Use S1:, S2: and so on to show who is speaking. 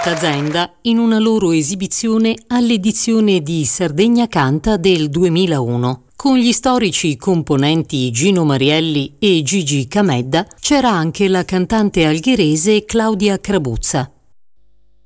S1: Porta Zenda in una loro esibizione all'edizione di Sardegna Canta del 2001. Con gli storici componenti Gino Marielli e Gigi Camedda c'era anche la cantante algherese Claudia Crabuzza.